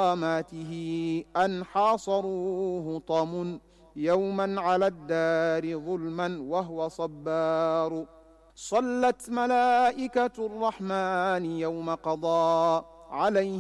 كراماته أن حاصروه طم يوما على الدار ظلما وهو صبار. صلت ملائكة الرحمن يوم قضى عليه